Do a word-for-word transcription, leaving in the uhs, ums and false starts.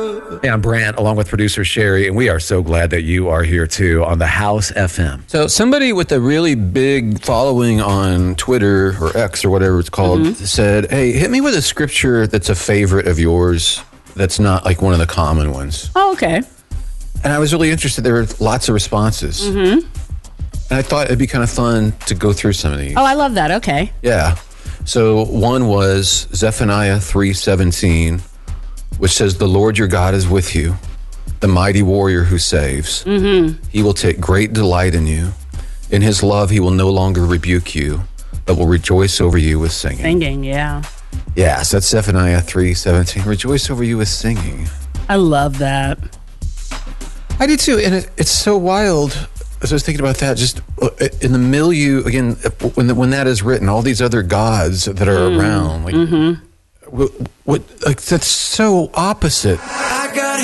Hey, I'm Brant, along with producer Sherry, and we are so glad that you are here too on the House F M. So somebody with a really big following on Twitter or X or whatever it's called mm-hmm. said, hey, hit me with a scripture that's a favorite of yours that's not like one of the common ones. Oh, okay. And I was really interested. There were lots of responses. Mm-hmm. And I thought it'd be kind of fun to go through some of these. Oh, I love that. Okay. Yeah. So one was Zephaniah three seventeen, which says, the Lord your God is with you, the mighty warrior who saves. Mm-hmm. He will take great delight in you. In his love, he will no longer rebuke you, but will rejoice over you with singing. Singing, yeah. Yeah, so that's Zephaniah three seventeen. Rejoice over you with singing. I love that. I do too. And it, it's so wild. As I was thinking about that, just in the milieu, again, when the, when that is written, all these other gods that are mm. around, like, mm-hmm. what, what, like that's so opposite.